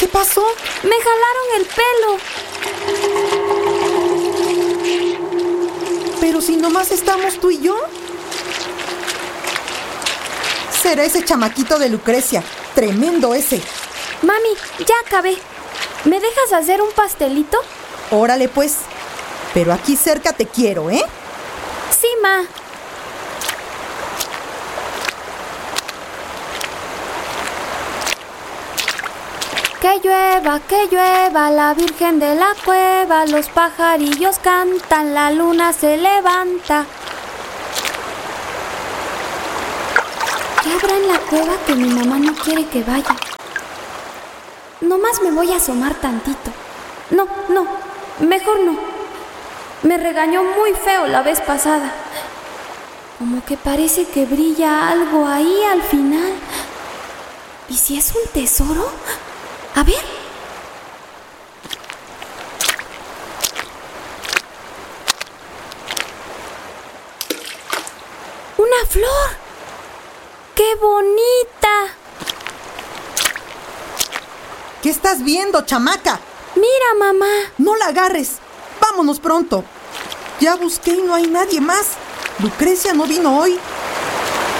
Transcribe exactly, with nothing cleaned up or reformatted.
¿Qué pasó? Me jalaron el pelo. Pero si nomás estamos tú y yo. Será ese chamaquito de Lucrecia. Tremendo ese. Mami, ya acabé. ¿Me dejas hacer un pastelito? Órale pues. Pero aquí cerca te quiero, ¿eh? Sí, ma. Que llueva, que llueva, la Virgen de la Cueva, los pajarillos cantan, la luna se levanta. ¿Qué habrá en la cueva que mi mamá no quiere que vaya? Nomás me voy a asomar tantito. No, no, mejor no. Me regañó muy feo la vez pasada. Como que parece que brilla algo ahí al final. ¿Y si es un tesoro? A ver. ¡Una flor! ¡Qué bonita! ¿Qué estás viendo, chamaca? Mira, mamá. No la agarres. Vámonos pronto. Ya busqué y no hay nadie más. Lucrecia no vino hoy.